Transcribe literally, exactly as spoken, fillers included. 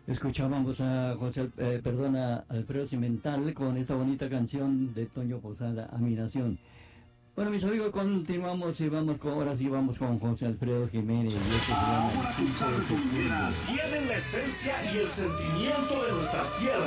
Escuchábamos a José, eh, perdona, Alfredo Cimental con esta bonita canción de Toño Posada, Admiración. Bueno, mis amigos, continuamos y vamos con, ahora sí vamos con José Alfredo Jiménez. Y este se llama Ahora tus tardes domingueras tienen la esencia y el sentimiento de nuestras tierras.